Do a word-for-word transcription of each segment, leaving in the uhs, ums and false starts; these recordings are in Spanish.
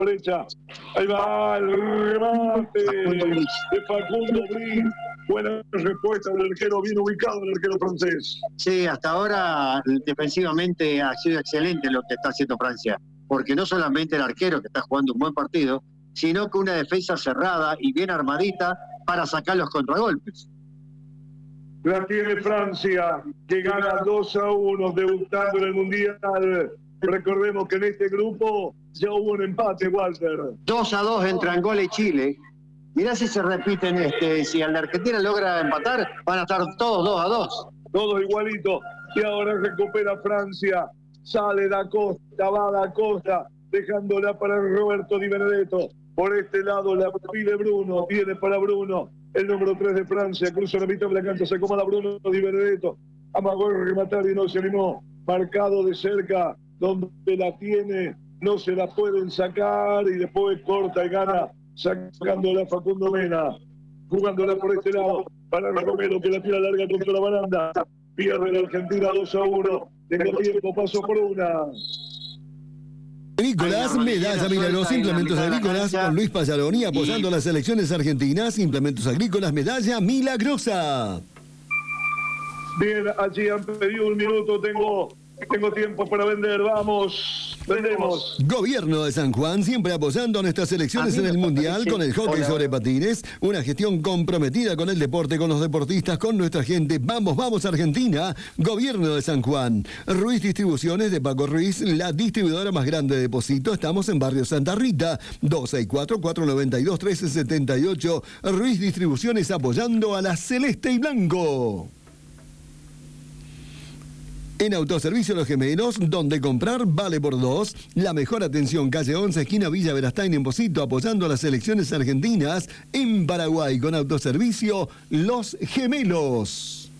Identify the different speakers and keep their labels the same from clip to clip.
Speaker 1: derecha. Ahí va el remate de Facundo Briz. Buena respuesta del arquero, bien ubicado el arquero francés.
Speaker 2: Sí, hasta ahora defensivamente ha sido excelente lo que está haciendo Francia, porque no solamente el arquero que está jugando un buen partido, sino que una defensa cerrada y bien armadita para sacar los contragolpes.
Speaker 1: La tiene Francia, que gana dos a uno, debutando en el Mundial. Recordemos que en este grupo ya hubo un empate, Walter.
Speaker 2: dos a dos entre Angola y Chile. Mirá si se repiten, este, si la Argentina logra empatar, van a estar todos dos a dos.
Speaker 1: Todos igualitos. Y ahora recupera Francia. Sale Da Costa, va Da Costa, dejándola para Roberto Di Benedetto. Por este lado la pide Bruno, viene para Bruno. El número tres de Francia, cruza la mitad de la cancha, se acomoda Bruno Di Benedetto. Amagó a rematar y no se animó. Marcado de cerca, donde la tiene, no se la pueden sacar y después corta y gana, sacándola Facundo Mena. Jugándola por este lado, para Romero que la tira larga contra la baranda. Pierde la Argentina dos a uno. Tengo tiempo, paso por una.
Speaker 3: Agrícolas, medalla milagrosa, implementos agrícolas con Luis Pallaroni apoyando a las selecciones argentinas, implementos agrícolas, medalla milagrosa.
Speaker 1: Bien, allí han pedido un minuto, tengo, tengo tiempo para vender, vamos, vendemos.
Speaker 3: Gobierno de San Juan siempre apoyando a nuestras selecciones en el Mundial con el hockey sobre patines, una gestión comprometida con el deporte, con los deportistas, con nuestra gente. Vamos, vamos Argentina, Gobierno de San Juan. Ruiz Distribuciones de Paco Ruiz, la distribuidora más grande de Deposito. Estamos en Barrio Santa Rita, dos seis cuatro, cuatro nueve dos, uno tres siete ocho. Ruiz Distribuciones apoyando a la Celeste y Blanco. En Autoservicio Los Gemelos, donde comprar vale por dos. La mejor atención, calle once, esquina Villa Verastain en Pocito, apoyando a las selecciones argentinas en Paraguay con Autoservicio Los Gemelos.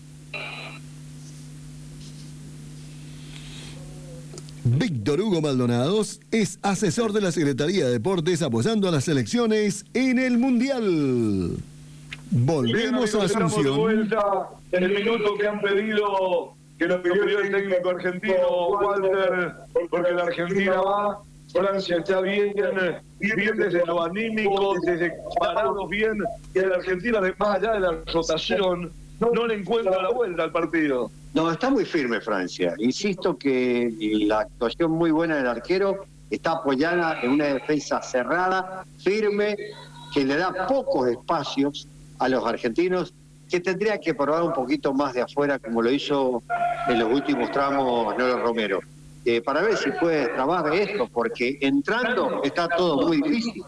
Speaker 3: Víctor Hugo Maldonados es asesor de la Secretaría de Deportes apoyando a las selecciones en el Mundial. Volvemos a Asunción.
Speaker 1: En el minuto que han pedido... que lo pidió el técnico argentino, Walter, porque la Argentina va, Francia está bien, bien desde lo anímico, desde parados bien, y la Argentina, más allá de la rotación, no le encuentra la vuelta al partido.
Speaker 2: No, está muy firme Francia. Insisto que la actuación muy buena del arquero está apoyada en una defensa cerrada, firme, que le da pocos espacios a los argentinos, que tendría que probar un poquito más de afuera, como lo hizo en los últimos tramos Nolo Romero, eh, para ver si puede trabajar esto, porque entrando está todo muy difícil.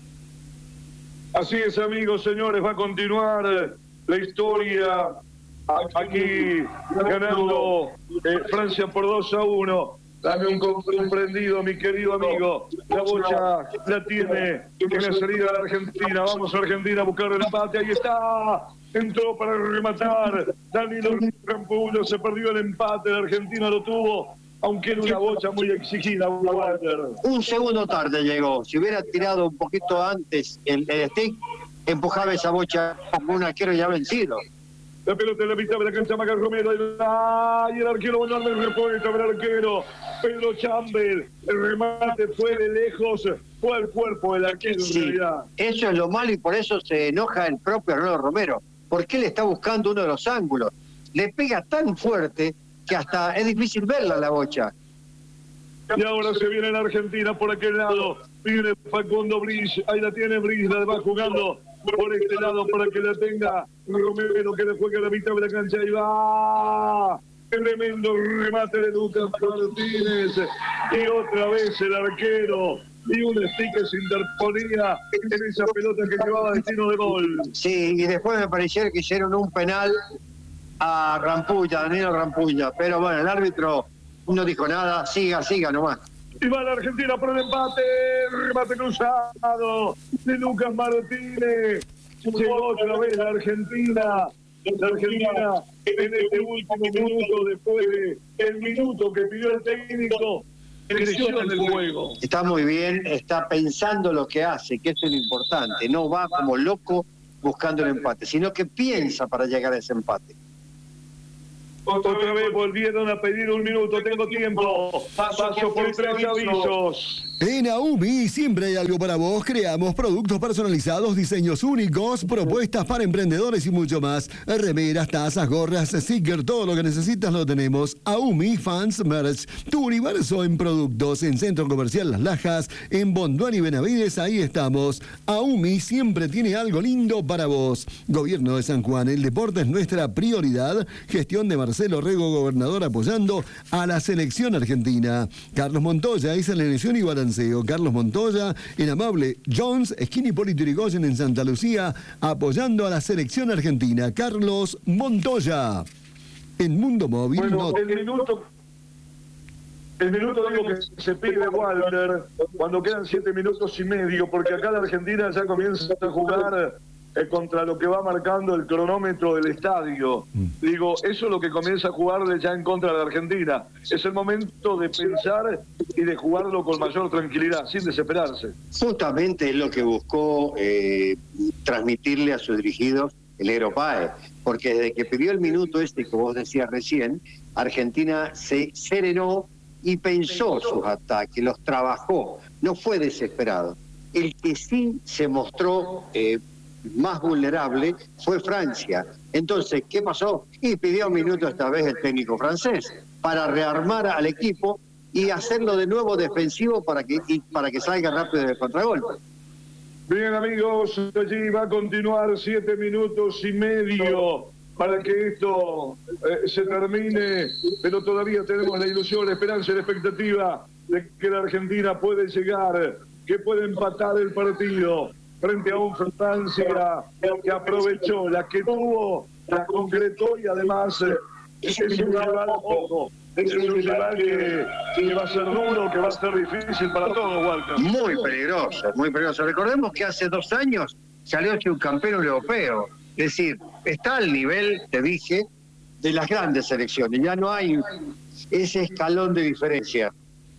Speaker 1: Así es, amigos, señores, va a continuar la historia aquí ganando eh, Francia por dos a uno. Dame un comprendido, mi querido amigo. La bocha la tiene en la salida de la Argentina. Vamos a Argentina a buscar el empate. Ahí está. Entró para rematar. Danilo Rampullo, se perdió el empate. La Argentina lo tuvo, aunque era una bocha muy exigida. Walter.
Speaker 2: Un segundo tarde llegó. Si hubiera tirado un poquito antes el, el stick, empujaba esa bocha como un arquero ya vencido.
Speaker 1: La pelota en la mitad de la cancha, Maca Romero. Y el arquero Bonalme repone sobre el arquero Pedro Chambel. El remate fue de lejos, fue al cuerpo del arquero,
Speaker 2: sí,
Speaker 1: en realidad.
Speaker 2: Eso es lo malo y por eso se enoja el propio Arnoldo Romero. Porque él está buscando uno de los ángulos. Le pega tan fuerte que hasta es difícil verla la bocha.
Speaker 1: Y ahora se viene la Argentina por aquel lado. Viene Facundo Briz. Ahí la tiene Briz, la va jugando por este lado para que la tenga Romero, que le juega a la mitad de la cancha y va. Tremendo remate de Lucas Martínez. Y otra vez el arquero. Y un stick que se interponía en esa pelota que llevaba destino de gol.
Speaker 2: Sí, y después me pareció que hicieron un penal a Rampulla, Danilo Rampulla. Pero bueno, el árbitro no dijo nada. Siga, siga nomás.
Speaker 1: Y va la Argentina por el empate, remate cruzado de Lucas Martínez. Llegó otra vez la Argentina. La Argentina en este último minuto, después del minuto que pidió el técnico, creció en el juego.
Speaker 2: Está muy bien, está pensando lo que hace, que eso es lo importante. No va como loco buscando el empate, sino que piensa para llegar a ese empate.
Speaker 1: Otra vez volvieron a pedir un minuto, tengo tiempo. Paso por tres avisos.
Speaker 3: En Aumi siempre hay algo para vos. Creamos productos personalizados, diseños únicos, propuestas para emprendedores y mucho más. Remeras, tazas, gorras, stickers, todo lo que necesitas lo tenemos. Aumi Fans Merch, tu universo en productos. En Centro Comercial Las Lajas, en Bonduán y Benavides, ahí estamos. Aumi siempre tiene algo lindo para vos. Gobierno de San Juan, el deporte es nuestra prioridad. Gestión de Marcelo Rego, gobernador, apoyando a la selección argentina. Carlos Montoya es alineación y balanceo. Carlos Montoya en Amable Jones, esquina Hipólito Yrigoyen en Santa Lucía, apoyando a la selección argentina. Carlos Montoya. En Mundo Móvil.
Speaker 1: Bueno,
Speaker 3: no...
Speaker 1: el minuto, el minuto digo que se pide Walter cuando quedan siete minutos y medio, porque acá la Argentina ya comienza a jugar eh, contra lo que va marcando el cronómetro del estadio. Mm. Digo, eso es lo que comienza a jugarle ya en contra de la Argentina. Es el momento de pensar y de jugarlo con mayor tranquilidad, sin desesperarse.
Speaker 2: Justamente es lo que buscó eh, transmitirle a sus dirigidos el Negro Páez, porque desde que pidió el minuto este que vos decías recién, Argentina se serenó y pensó sus ataques, los trabajó, no fue desesperado. El que sí se mostró eh, más vulnerable fue Francia. Entonces, ¿qué pasó? Y pidió un minuto esta vez el técnico francés para rearmar al equipo y hacerlo de nuevo defensivo para que, y para que salga rápido del contragolpe.
Speaker 1: Bien, amigos, allí va a continuar siete minutos y medio para que esto eh, se termine, pero todavía tenemos la ilusión, la esperanza y la expectativa de que la Argentina puede llegar, que puede empatar el partido frente a un Francia que aprovechó, la que tuvo, la concretó y además eh, es un rival poco. Es un rival que, que va a ser duro, que va a ser difícil para todos, Walter.
Speaker 2: Muy peligroso, muy peligroso. Recordemos que hace dos años salió hecho un campeón europeo. Es decir, está al nivel, te dije, de las grandes selecciones. Ya no hay ese escalón de diferencia.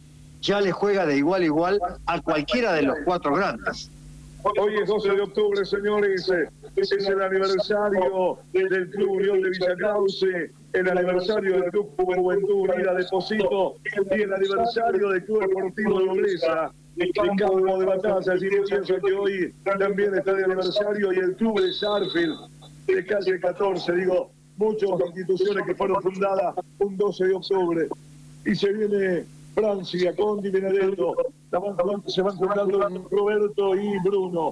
Speaker 2: Ya le juega de igual a igual a cualquiera de los cuatro grandes.
Speaker 1: Hoy es doce de octubre, señores. Es el aniversario del Club Unión de Villa Krause, el aniversario del Club Juventud Unida de Pocito y el aniversario del Club Deportivo Nobleza de Campo de Batalla. Allí pienso que hoy también está de aniversario, y el Club de Sarfield de calle catorce. Digo, muchas instituciones que fueron fundadas un doce de octubre. Y se viene Francia con Di Benedetto. Se van jugando Roberto y Bruno.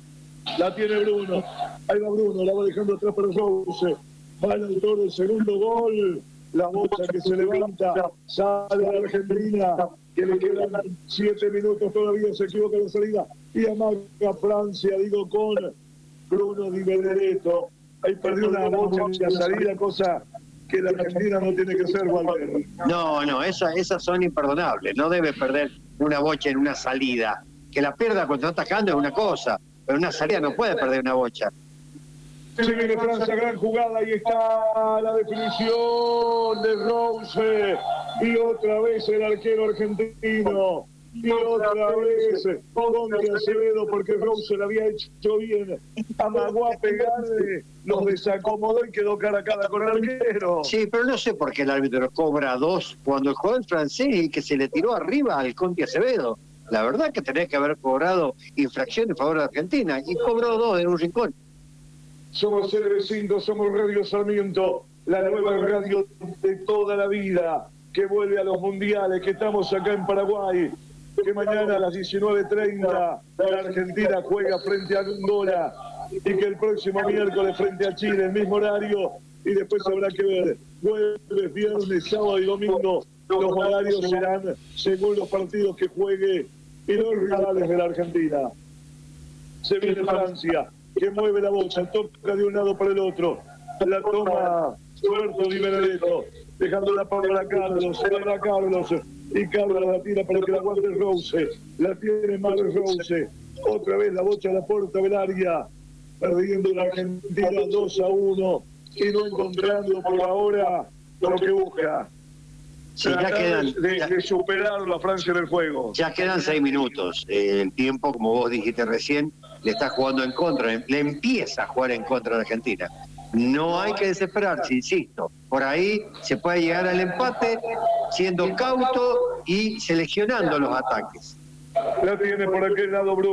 Speaker 1: La tiene Bruno. Ahí va Bruno, la va dejando atrás para Rose. Va el autor del segundo gol. La bocha que se levanta. Sale a la Argentina, que le quedan siete minutos todavía. Se equivoca la salida. Y amaga Francia, digo, con Bruno Di Benedetto. Ahí perdió una bocha en la salida, cosa que la Argentina no tiene que ser, Walter.
Speaker 2: No, no, esa, esas son imperdonables. No debe perder una bocha en una salida. Que la pierda cuando está atacando es una cosa, pero en una salida no puede perder una bocha.
Speaker 1: Se viene Francia, gran jugada, y está la definición de Rose. Y otra vez el arquero argentino. Y otra vez Conti Acevedo, porque Rose le había hecho bien. Amagó a pegarle, los desacomodó y quedó cara a cara con el arquero.
Speaker 2: Sí, pero no sé por qué el árbitro cobra dos cuando el jugador francés y que se le tiró arriba al Conti Acevedo. La verdad que tenés que haber cobrado infracción en favor de Argentina, y cobró dos en un rincón.
Speaker 1: Somos C L B cinco, somos Radio Sarmiento, la nueva radio de toda la vida, que vuelve a los mundiales, que estamos acá en Paraguay, que mañana a las diecinueve treinta la Argentina juega frente a Angola, y que el próximo miércoles frente a Chile, el mismo horario, y después habrá que ver jueves, viernes, sábado y domingo. Los horarios serán según los partidos que juegue y los rivales de la Argentina. Se viene Francia, que mueve la bocha, toca de un lado para el otro, la toma Roberto Di Benedetto, dejándola para Carlos, para Carlos, y Carlos la tira para que la guarde Rose, la tiene mal Rose, otra vez la bocha a la puerta del área, perdiendo la Argentina dos a uno, y no encontrando por ahora lo que busca.
Speaker 2: Sí, ya quedan,
Speaker 1: de,
Speaker 2: ya,
Speaker 1: de superar la Francia en el juego.
Speaker 2: Ya quedan seis minutos. Eh, el tiempo, como vos dijiste recién, le está jugando en contra, le empieza a jugar en contra de Argentina. No hay que desesperarse, insisto. Por ahí se puede llegar al empate siendo cauto y seleccionando los ataques.
Speaker 1: La tiene por aquel lado Bruno.